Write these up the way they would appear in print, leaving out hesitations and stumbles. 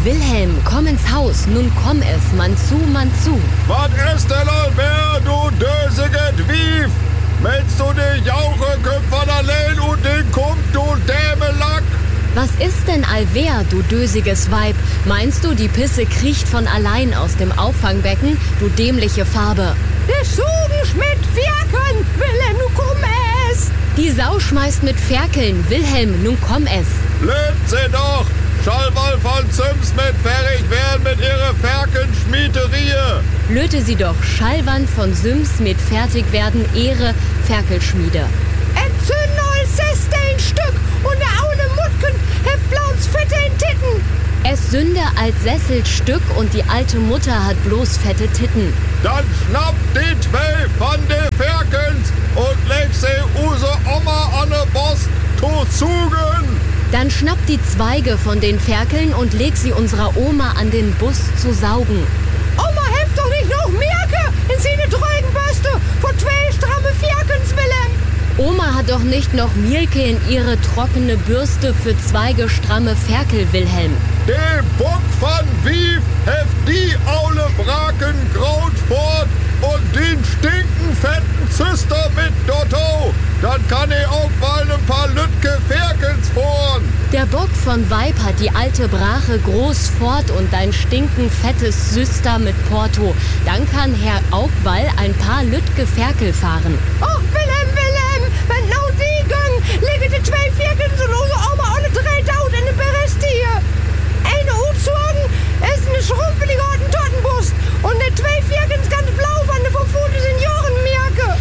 Wilhelm, komm ins Haus, nun komm es, man zu. Was ist denn allwehr, du dösiget Wief? Meinst du die Jauche Köpfer allein und den Kump, du Dämelack? Was ist denn allwehr, du dösiges Weib? Meinst du, die Pisse kriecht von allein aus dem Auffangbecken, du dämliche Farbe? Der Sugen mit Ferkeln, Wilhelm, nu komm es! Die Sau schmeißt mit Ferkeln, Wilhelm, nun komm es! Löt sie doch! Schallwall von Sims mit fertig werden mit ihrer Ferkelschmiederie! Löte sie doch, Schallwand von Sims mit fertig werden ihre Ferkelschmiede. Entzünd neues Sestein Stück und der Aule Mutken heft blauns Fette in Titten. Es sünde als Sesselstück und die alte Mutter hat bloß fette Titten. Dann schnappt die 12 von de Ferkens und leg sie use Oma an de Bost zu zugen. Dann schnappt die Zweige von den Ferkeln und leg sie unserer Oma an den Bus zu saugen. Oma heft doch nicht noch Merke in seine Dreugenbürste von 2 stramme Ferkens, Wilhelm. Oma hat doch nicht noch Mielke in ihre trockene Bürste für 2 stramme Ferkel, Wilhelm. De Bock von Wief heft die Aule Braken graut fort und den stinken fetten Züster mit Dotto. Dann kann auch mal ein paar Lütke Ferkens fahren. Der Bock von Weib hat die alte Brache groß fort und ein stinken fettes Süster mit Porto. Dann kann Herr Augwall ein paar Lütke Ferkel fahren. Och, Wilhelm, wenn nou die gang, lege die 2 Ferkens und unsere Oma alle 3000 in den Berest hier. Eine Utzogen ist eine schrumpelige Hottenbrust und der 2 Ferkens ganz blau von der verfuhrten Seniorenmerke.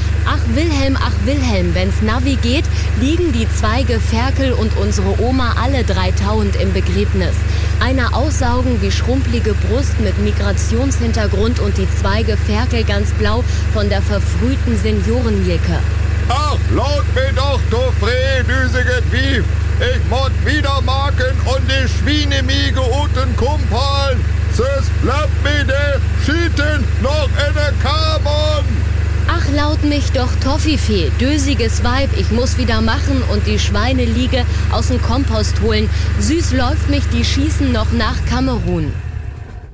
Ach Wilhelm, wenn's Navi geht, liegen die Zweige Ferkel und unsere Oma alle 3000 im Begräbnis. Einer aussaugen wie schrumpelige Brust mit Migrationshintergrund und die Zweige Ferkel ganz blau von der verfrühten Seniorenmilke. Ach, laut mir doch, du düsiget Wief. Ich mod wieder marken und die Schweinemiege unten kumpeln. Süß bleibt mir de Schieten noch in der Kamon. Ach, laut mich doch Toffifee, dösiges Weib, ich muss wieder machen und die Schweineliege aus dem Kompost holen. Süß läuft mich die Schießen noch nach Kamerun.